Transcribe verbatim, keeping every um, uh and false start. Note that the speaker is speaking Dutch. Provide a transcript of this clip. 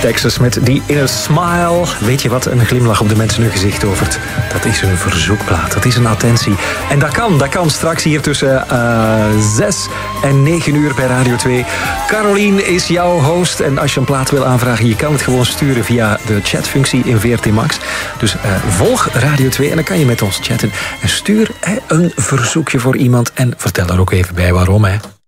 Texas met die Inner Smile. Weet je wat een glimlach op de mensen hun gezicht tovert? Dat is een verzoekplaat, dat is een attentie. En dat kan, dat kan straks hier tussen uh, zes en negen uur bij Radio twee. Caroline is jouw host en als je een plaat wil aanvragen, je kan het gewoon sturen via de chatfunctie in V R T Max. Dus uh, volg Radio twee en dan kan je met ons chatten. En stuur hè, een verzoekje voor iemand en vertel er ook even bij waarom. Hè.